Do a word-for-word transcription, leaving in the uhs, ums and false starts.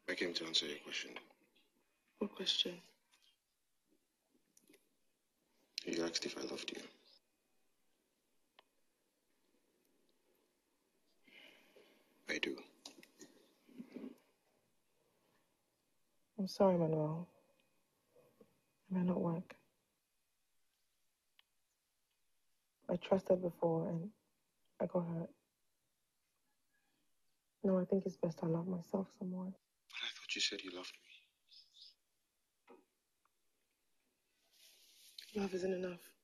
I came to answer your question. What question? You asked if I loved you. I do. I'm sorry, Manuel. It may not work. I trusted before and I got hurt. No, I think it's best I love myself some more. But I thought you said you loved me. Love isn't enough.